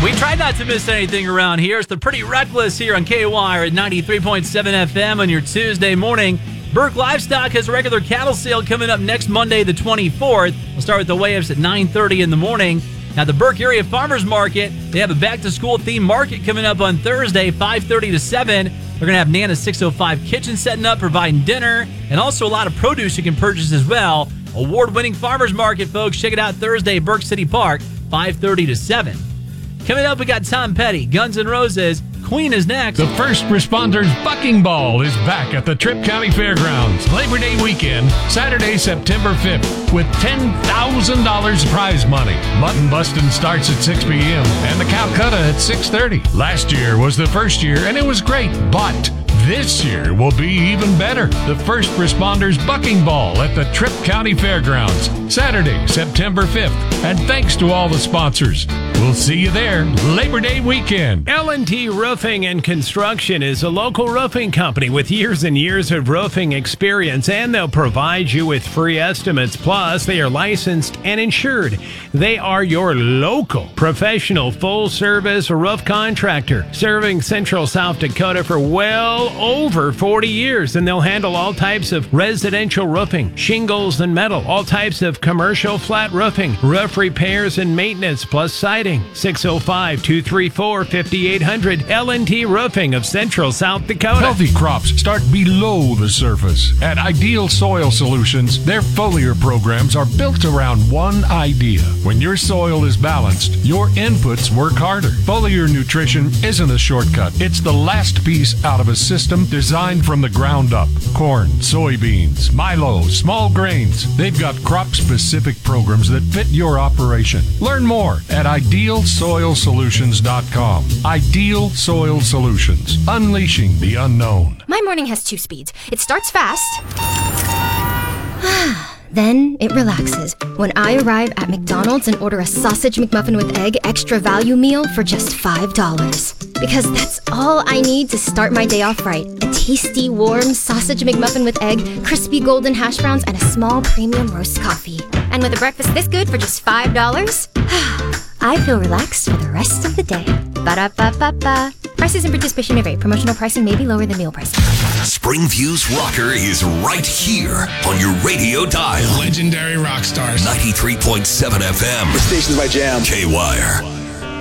We try not to miss anything around here. It's the Pretty Reckless here on KWIRE at 93.7 FM on your Tuesday morning. Burke Livestock has a regular cattle sale coming up next Monday, the 24th. We'll start with the weigh-ups at 9:30 in the morning. Now, the Burke Area Farmers Market, they have a back-to-school theme market coming up on Thursday, 5:30 to 7. They're going to have Nana's 605 Kitchen setting up, providing dinner, and also a lot of produce you can purchase as well. Award-winning farmers market, folks. Check it out Thursday, Burke City Park, 5:30 to 7. Coming up, we got Tom Petty, Guns N' Roses. Queen is next. The First Responders Bucking Ball is back at the Tripp County Fairgrounds. Labor Day weekend, Saturday, September 5th, with $10,000 prize money. Mutton busting starts at 6 p.m. and the Calcutta at 6:30. Last year was the first year, and it was great, but this year will be even better. The First Responders Bucking Ball at the Tripp County Fairgrounds, Saturday, September 5th. And thanks to all the sponsors. We'll see you there Labor Day weekend. L&T Roofing and Construction is a local roofing company with years and years of roofing experience, and they'll provide you with free estimates. Plus, they are licensed and insured. They are your local professional full-service roof contractor, serving Central South Dakota for well over 40 years, and they'll handle all types of residential roofing, shingles and metal, all types of commercial flat roofing, roof repairs and maintenance, plus siding. 605-234-5800. L&T Roofing of Central South Dakota. Healthy crops start below the surface. At Ideal Soil Solutions, their foliar programs are built around one idea. When your soil is balanced, your inputs work harder. Foliar nutrition isn't a shortcut. It's the last piece out of a system designed from the ground up. Corn, soybeans, milo, small grains. They've got crop-specific programs that fit your operation. Learn more at IdealSoilSolutions.com. Ideal Soil Solutions. Unleashing the unknown. My morning has two speeds. It starts fast. Then it relaxes when I arrive at McDonald's and order a sausage McMuffin with egg extra value meal for just $5. Because that's all I need to start my day off right. A tasty, warm sausage McMuffin with egg, crispy golden hash browns, and a small premium roast coffee. And with a breakfast this good for just $5, I feel relaxed for the rest of the day. Ba-da-ba-ba-ba. Prices and participation may vary. Promotional pricing may be lower than meal pricing. Springview's Rocker is right here on your radio dial. Legendary rock stars. 93.7 FM. The station's my jam. KWIRE.